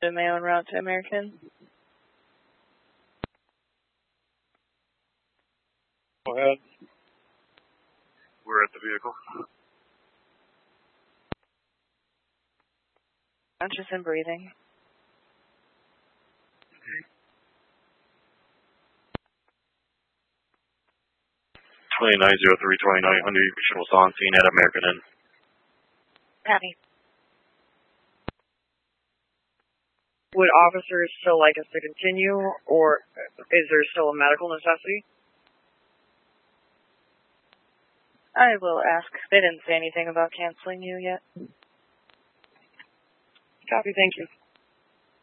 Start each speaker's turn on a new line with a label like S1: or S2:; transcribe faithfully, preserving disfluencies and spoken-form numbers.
S1: Mayo en route to American.
S2: Go ahead.
S3: We're at the vehicle.
S1: Conscious and breathing.
S3: twenty-nine oh three, twenty-nine hundred, visuals on scene at American Inn.
S1: Happy.
S4: Would officers still like us to continue, or is there still a medical necessity?
S1: I will ask. They didn't say anything about canceling you yet.
S4: Copy, thank you.